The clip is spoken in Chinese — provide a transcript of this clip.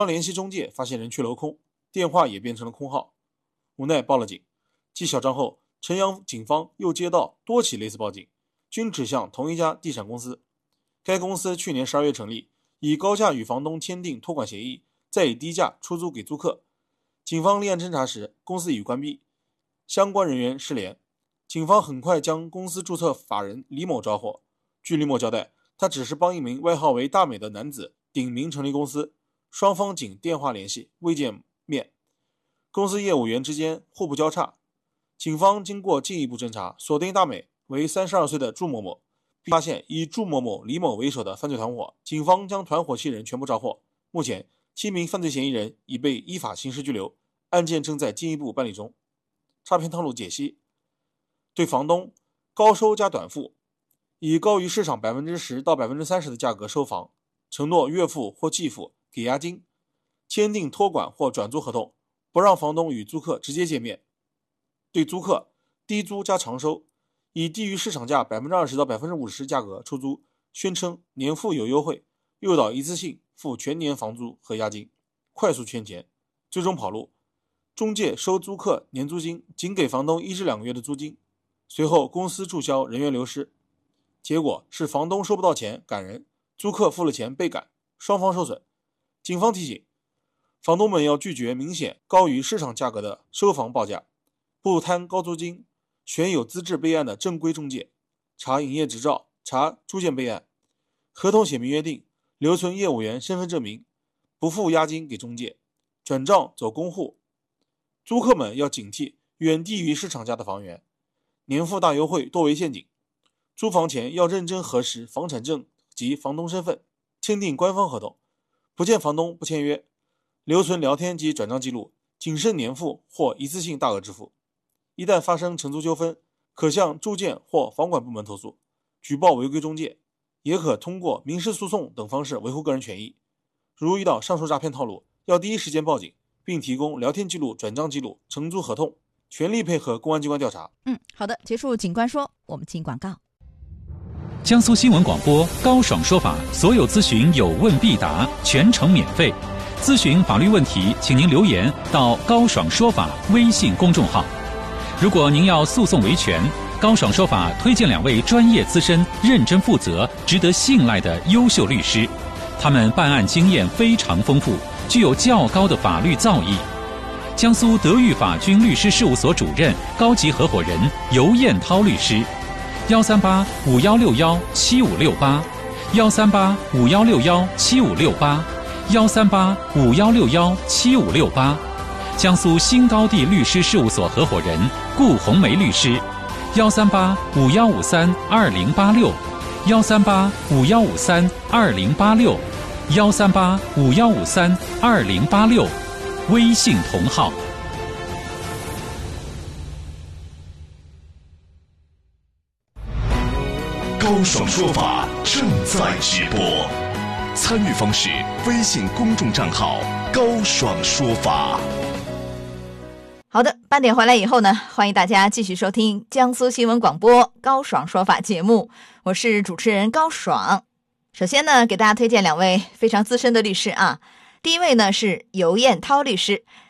刚联系中介，发现人去楼空，电话也变成了空号，无奈报了警。继小张后，城阳警方又接到多起类似报警，均指向同一家地产公司。该公司去年12月成立，以高价与房东签订托管协议，再以低价出租给租客。警方立案侦查时，公司已关闭，相关人员失联。警方很快将公司注册法人李某抓获。据李某交代，他只是帮一名外号为大美的男子顶名成立公司，双方仅电话联系，未见面。公司业务员之间互不交叉。警方经过进一步侦查，锁定大美为32岁的祝某某，并发现以祝某某、李某为首的犯罪团伙。警方将团伙7人全部抓获。目前7名犯罪嫌疑人已被依法刑事拘留，案件正在进一步办理中。诈骗套路解析：对房东高收加短付，以高于市场 10% 到 30% 的价格收房，承诺月付或季付，给押金，签订托管或转租合同，不让房东与租客直接见面。对租客低租加长收，以低于市场价 20% 到 50% 价格出租，宣称年付有优惠，诱导一次性付全年房租和押金，快速圈钱，最终跑路。中介收租客年租金，仅给房东1至2个月的租金，随后公司注销，人员流失。结果是房东收不到钱赶人，租客付了钱被赶，双方受损。警方提醒房东们要拒绝明显高于市场价格的收房报价，不贪高租金，选有资质备案的正规中介，查营业执照，查住建备案，合同写明约定，留存业务员身份证明，不付押金给中介，转账走公户。租客们要警惕远低于市场价的房源，年付大优惠多为陷阱。租房前要认真核实房产证及房东身份，签订官方合同，不见房东不签约，留存聊天及转账记录，谨慎年付或一次性大额支付。一旦发生承租纠纷，可向住建或房管部门投诉，举报违规中介，也可通过民事诉讼等方式维护个人权益。如遇到上述诈骗套路，要第一时间报警，并提供聊天记录、转账记录、承租合同，全力配合公安机关调查。 好的，结束警官说，我们进广告。 江苏新闻广播高爽说法，所有咨询有问必答，全程免费。咨询法律问题，请您留言到高爽说法微信公众号。如果您要诉讼维权，高爽说法推荐2位专业资深、认真负责、值得信赖的优秀律师，他们办案经验非常丰富，具有较高的法律造诣。江苏德裕法军律师事务所主任、高级合伙人尤彦涛律师，13851617568，13851617568，13851617568。江苏新高地律师事务所合伙人顾红梅律师，13851532086，13851532086，13851532086，微信同号。 高爽说法正在直播，参与方式：微信公众账号高爽说法。 好的，8点回来以后呢，欢迎大家继续收听江苏新闻广播高爽说法节目，我是主持人高爽。首先呢，给大家推荐2位非常资深的律师啊。第一位呢是尤彦涛律师，